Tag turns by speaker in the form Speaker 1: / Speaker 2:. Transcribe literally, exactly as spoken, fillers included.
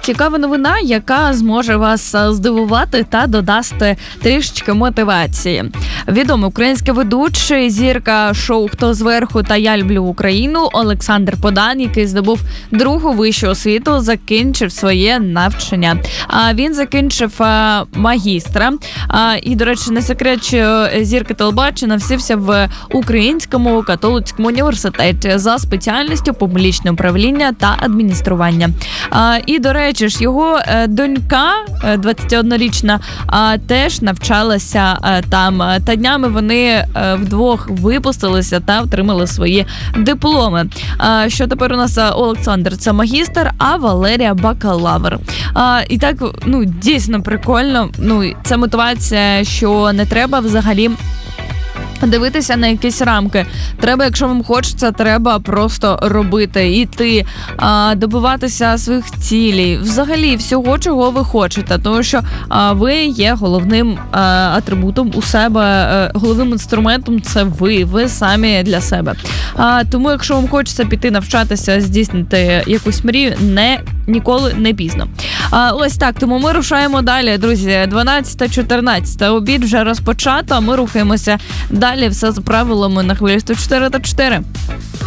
Speaker 1: цікава новина, яка зможе вас здивувати та додасти трішечки мотивації. Відомий український ведучий, зірка шоу «Хто зверху» та «Я люблю Україну» Олександр Подан, який здобув другу вищу освіту, закінчив своє навчання. Він закінчив магістра. І, до речі, не секрет, що зірка телебачення навчився в Українському католицькому університеті за спеціальністю публічне управління та адміністрування. І, до речі ж, його донька, двадцятиоднорічна, теж навчалася там. Та днями вони вдвох випустилися та отримали свої дипломи. Що тепер у нас Олександр – це магістр, а Валерія – бакалавр. І так, ну, дійсно прикольно. Ну, це мотивація, що не треба взагалі дивитися на якісь рамки. Треба, якщо вам хочеться, треба просто робити, іти, добиватися своїх цілей, взагалі всього, чого ви хочете, тому що ви є головним атрибутом у себе, головним інструментом – це ви, ви самі для себе. Тому, якщо вам хочеться піти навчатися, здійснити якусь мрію, не ніколи не пізно. Ось так, тому ми рушаємо далі, друзі. дванадцята чотирнадцять, обід вже розпочато, а ми рухаємося далі, все за правилами на хвилі сто чотири та чотири.